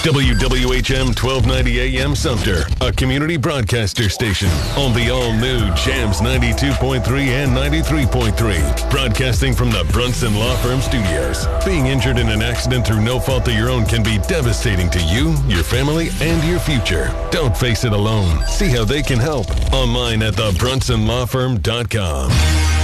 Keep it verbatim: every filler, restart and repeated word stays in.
W W H M twelve ninety A M Sumter, a community broadcaster station on the all-new Jams ninety-two point three and ninety-three point three. Broadcasting from the Brunson Law Firm Studios. Being injured in an accident through no fault of your own can be devastating to you, your family, and your future. Don't face it alone. See how they can help online at the brunson law firm dot com.